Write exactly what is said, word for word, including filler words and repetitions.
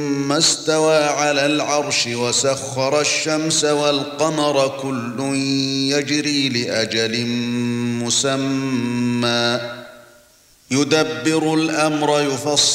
ثم استوى على العرش وسخر الشمس والقمر كل يجري لأجل مسمى يدبر الأمر يفصل